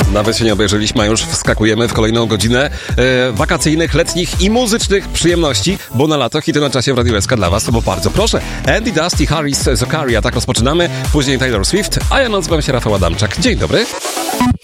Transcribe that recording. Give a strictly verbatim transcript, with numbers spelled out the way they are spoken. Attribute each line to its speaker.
Speaker 1: Nawet się nie obejrzeliśmy, a już wskakujemy w kolejną godzinę e, wakacyjnych, letnich i muzycznych przyjemności, bo na lato hity na czasie w Radiu S K dla was, bo bardzo proszę. Andy Dusty, Harris, Zakaria, tak rozpoczynamy, później Taylor Swift, a ja nazywam się Rafał Adamczak. Dzień dobry.